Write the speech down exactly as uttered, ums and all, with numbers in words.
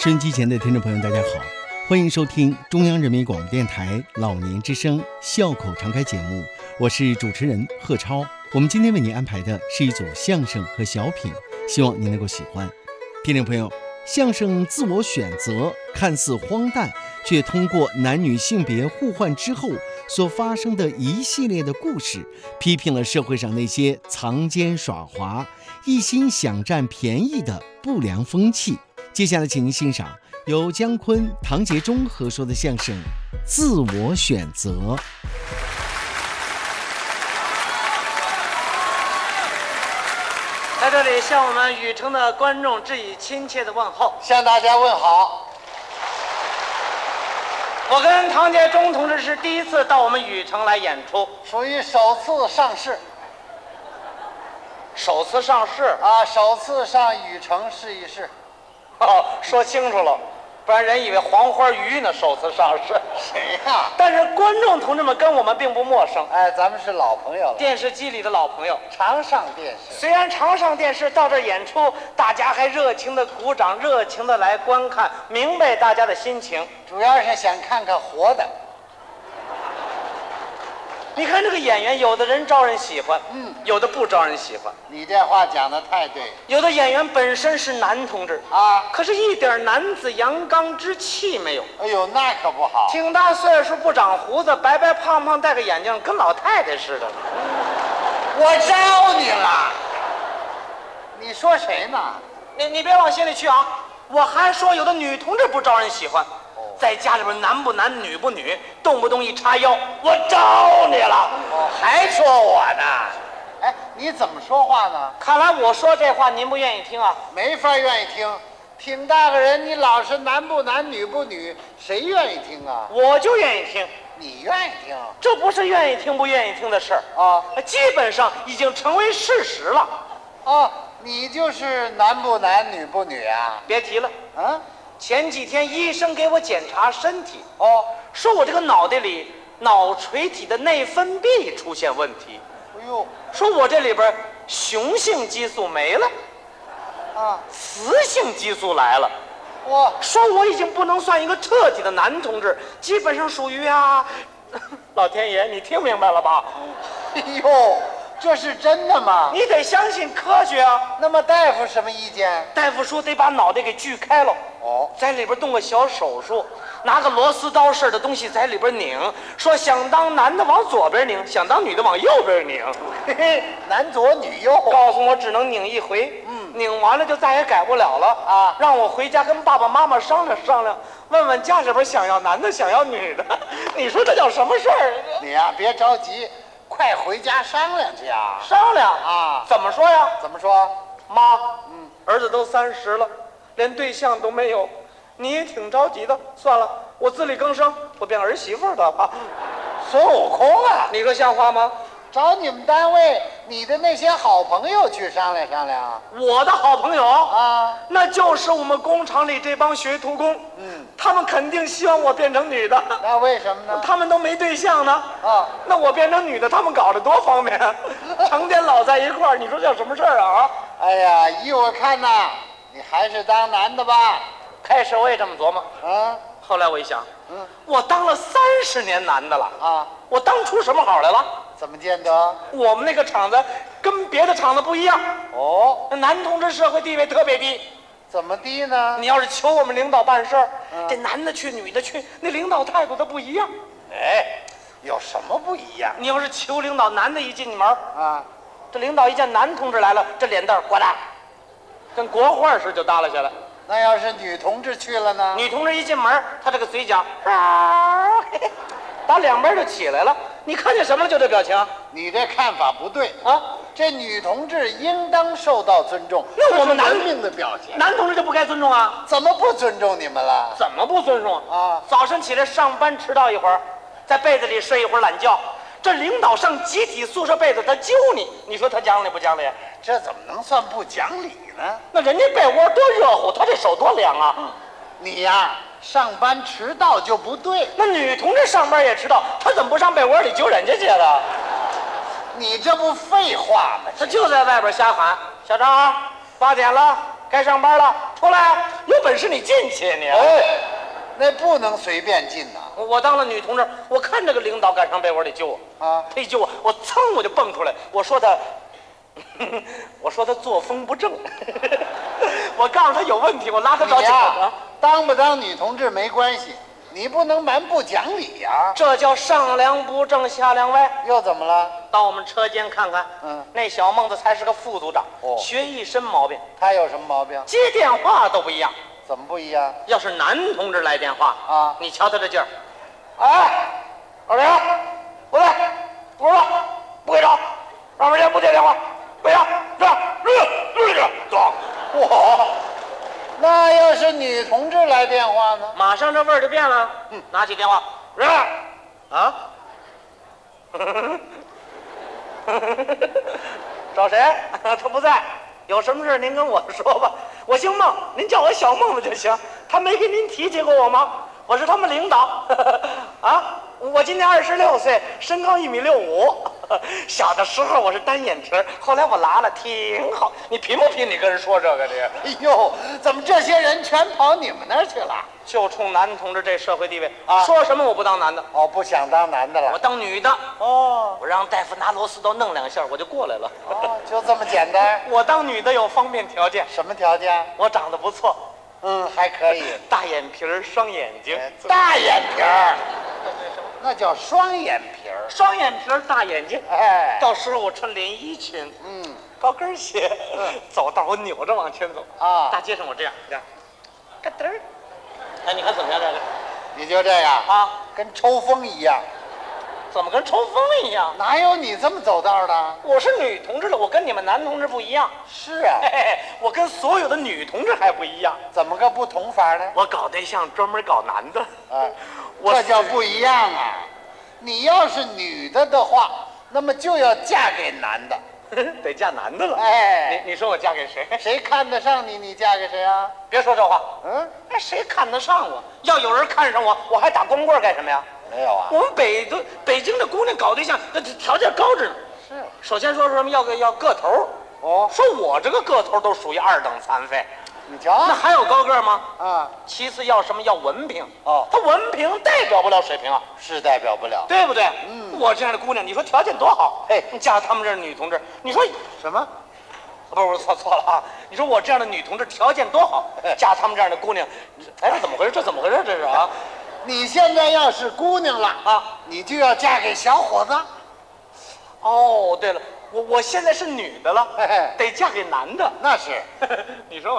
收音机前的听众朋友大家好，欢迎收听中央人民广播电台老年之声笑口常开节目，我是主持人贺超。我们今天为您安排的是一组相声和小品，希望您能够喜欢。听众朋友，相声自我选择看似荒诞，却通过男女性别互换之后所发生的一系列的故事，批评了社会上那些藏奸耍滑、一心想占便宜的不良风气。接下来请您欣赏由姜昆、唐杰忠合说的相声《自我选择》。 在这里向我们禹城的观众致以亲切的问候， 向大家问好。 我跟唐杰忠同志是第一次到我们禹城来演出， 属于首次上市首次上市啊，首次上禹城试一试。 哦，说清楚了，不然人以为黄花鱼呢。首次上市， 谁呀？ 但是观众同志们跟我们并不陌生， 哎，咱们是老朋友了， 电视机里的老朋友， 常上电视。 虽然常上电视，到这儿演出，大家还热情的鼓掌，热情的来观看，明白大家的心情。 主要是想看看活的。 你看这个演员，有的人招人喜欢， 嗯， 有的不招人喜欢。 你这话讲得太对。 有的演员本身是男同志啊， 可是一点男子阳刚之气没有。 哎呦，那可不好。 挺大岁数，不长胡子，白白胖胖，戴个眼镜，跟老太太似的。 我招你了。你说谁呢？ 你你别往心里去啊！我还说有的女同志不招人喜欢。在家里边男不男女不女，动不动一叉腰，我招你了。 哦，还说我呢？哎，你怎么说话呢？ 看来我说这话您不愿意听啊？ 没法愿意听，挺大个人，你老是男不男女不女，谁愿意听啊？ 我就愿意听。 你愿意听？ 这不是愿意听不愿意听的事儿啊， 基本上已经成为事实了。 哦，你就是男不男女不女啊？ 别提了， 啊。 前几天医生给我检查身体， 哦， 说我这个脑袋里脑垂体的内分泌出现问题。 哎呦， 说我这里边雄性激素没了， 啊， 雌性激素来了。 哇， 说我已经不能算一个彻底的男同志，基本上属于啊，老天爷，你听明白了吧？ 哎呦，这是真的吗？ 你得相信科学啊。 那么大夫什么意见？ 大夫说得把脑袋给锯开了。 哦， 在里边动个小手术，拿个螺丝刀似的东西在里边拧，说想当男的往左边拧，想当女的往右边拧。 嘿嘿，男左女右。 告诉我只能拧一回， 嗯， 拧完了就再也改不了了啊！ 让我回家跟爸爸妈妈商量商量，问问家里边想要男的想要女的，你说这叫什么事儿？ 你呀、啊，别着急，快回家商量去啊！ 商量啊？ 怎么说呀？ 怎么说？ 妈， 嗯， 儿子都三十了，连对象都没有，你也挺着急的。算了，我自力更生，我变儿媳妇的吧。 孙悟空啊， 你说像话吗？ 找你们单位你的那些好朋友去商量商量。 我的好朋友啊， 那就是我们工厂里这帮学徒工。 嗯， 他们肯定希望我变成女的。 那为什么呢？ 他们都没对象呢。 啊， 那我变成女的，他们搞得多方便，成天老在一块儿，你说叫什么事儿啊？ 哎呀，依我看呐，你还是当男的吧。 开始我也这么琢磨， 啊， 后来我一想， 嗯， 我当了三十年男的了啊， 我当出什么好来了？ 怎么见得？ 我们那个厂子跟别的厂子不一样， 哦， 那男同志社会地位特别低。 怎么低呢？ 你要是求我们领导办事儿， 嗯这男的去女的去，那领导态度他不一样。 哎，有什么不一样？ 你要是求领导男的一进门啊， 这领导一见男同志来了，这脸蛋儿呱嗒，跟国画似的就耷拉下来。 那要是女同志去了呢？ 女同志一进门，她这个嘴角，打两边就起来了。你看见什么了？就这表情。 你这看法不对啊！ 这女同志应当受到尊重， 那我们男文明的表现。 男同志就不该尊重啊？ 怎么不尊重你们了？ 怎么不尊重啊？ 早晨起来上班迟到一会儿，在被子里睡一会儿懒觉，这领导上集体宿舍被子他揪你，你说他讲理不讲理？ 这怎么能算不讲理呢？ 那人家被窝多热乎，他这手多凉啊！ 你呀，上班迟到就不对。 那女同志上班也迟到，她怎么不上被窝里揪人家去了？ 你这不废话吗？ 她就在外边瞎喊：小张，八点了，该上班了。 出来，有本事你进去你。 哎，那不能随便进呐。 我我当了女同志，我看这个领导敢上被窝里救我啊， 他一救我，我噌我就蹦出来，我说他，我说他作风不正，我告诉他有问题，我拉他找警察。 当不当女同志没关系，你不能蛮不讲理呀、啊。 这叫上梁不正下梁歪。 又怎么了？ 到我们车间看看， 嗯， 那小孟子才是个副组长， 哦， 学一身毛病。 他有什么毛病？ 接电话都不一样。 怎么不一样？ 要是男同志来电话啊， 你瞧他这劲儿，哎，二零，不对，不知道，不给找，让人家不接电话，为啥？这这这走， 哇，那要是女同志来电话呢？ 马上这味儿就变了。嗯，拿起电话，人啊，找谁？他不在。有什么事您跟我说吧，我姓孟，您叫我小孟子就行。他没跟您提起过我吗？我是他们领导。啊，我今年二十六岁，身高一米六五。小的时候我是单眼皮，后来我拉了，挺好。你贫不贫？你跟人说这个你？ 哎呦，怎么这些人全跑你们那儿去了？ 就冲男同志这社会地位啊，说什么我不当男的。 哦，不想当男的了。 我当女的。 哦， 我让大夫拿螺丝刀弄两下，我就过来了。 哦，就这么简单。 我当女的有方便条件。 什么条件？ 我长得不错。 嗯，还可以。 大眼皮儿，双眼睛。 大眼皮儿，那叫双眼皮儿。 双眼皮儿，大眼睛。 哎， 到时候我穿连衣裙， 嗯， 高跟鞋， 嗯， 走道我扭着往前走啊。 大街上我这样，这样，咯噔儿。哎，你看怎么样？这个， 你就这样啊， 跟抽风一样。 怎么跟抽风一样？ 哪有你这么走道的？ 我是女同志了，我跟你们男同志不一样。 是啊， 嘿嘿，我跟所有的女同志还不一样。 怎么个不同法呢？ 我搞对象专门搞男的。 啊， 我这叫不一样啊！你要是女的的话，那么就要嫁给男的， 得嫁男的了。 哎， 你你说我嫁给谁？ 谁看得上你，你嫁给谁啊？ 别说这话。 嗯， 哎，谁看得上我？要有人看上我，我还打光棍干什么呀？ 没有啊。 我们北都北京的姑娘搞对象，那条件高着呢。 是， 首先说什么要个要个头。 哦， 说我这个个头都属于二等残废。 你瞧， 那还有高个吗？ 啊， 其次要什么？要文凭。 哦， 他文凭代表不了水平啊， 是代表不了， 对不对？ 嗯， 我这样的姑娘，你说条件多好？ 嘿， 你嫁他们这儿女同志，你说什么？ 不是，不是错错了啊！你说我这样的女同志条件多好，嫁他们这样的姑娘，哎，这怎么回事？这怎么回事？这是啊！ 你现在要是姑娘了啊， 你就要嫁给小伙子。 哦，对了，我我现在是女的了， 嘿嘿， 得嫁给男的。 那是， 你说我。